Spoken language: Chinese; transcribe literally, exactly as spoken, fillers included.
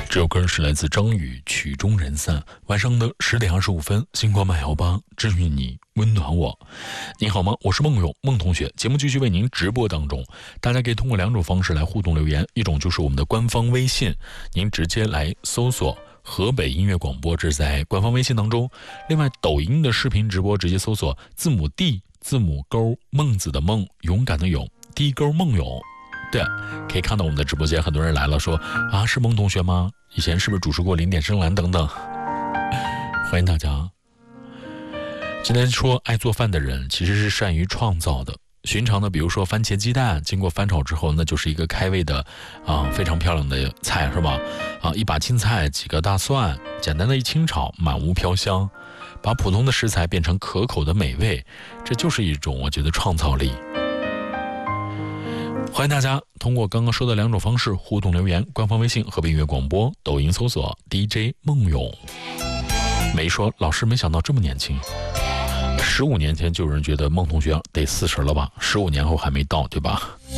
这首歌是来自张宇《曲终人散》。晚上的十点二十五分，星光漫游吧，治愈你，温暖我。你好吗？我是梦勇，孟同学。节目继续为您直播当中，大家可以通过两种方式来互动留言，一种就是我们的官方微信，您直接来搜索河北音乐广播，这是在官方微信当中。另外，抖音的视频直播直接搜索字母 D 字母勾孟子的孟，勇敢的勇， D 勾孟勇。对，可以看到我们的直播间，很多人来了，说啊，是孟同学吗？以前是不是主持过零点深蓝等等？欢迎大家。今天说爱做饭的人其实是善于创造的。寻常的比如说番茄鸡蛋经过翻炒之后，那就是一个开胃的啊非常漂亮的菜，是吧？啊，一把青菜，几个大蒜，简单的一清炒，满屋飘香，把普通的食材变成可口的美味，这就是一种我觉得创造力。欢迎大家通过刚刚说的两种方式互动留言，官方微信河北音乐广播，抖音搜索 D J 孟勇。梅说老师没想到这么年轻，十五年前就有人觉得孟同学得四十了吧，十五年后还没到，对吧？